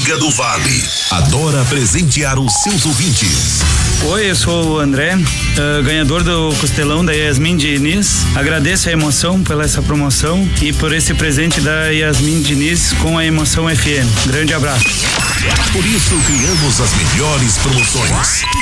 Amiga do Vale. Adora presentear os seus ouvintes. Oi, eu sou o André, ganhador do costelão da Yasmin Diniz. Agradeço a Emoção pela essa promoção e por esse presente da Yasmin Diniz com a Emoção FM. Grande abraço. Por isso criamos as melhores promoções.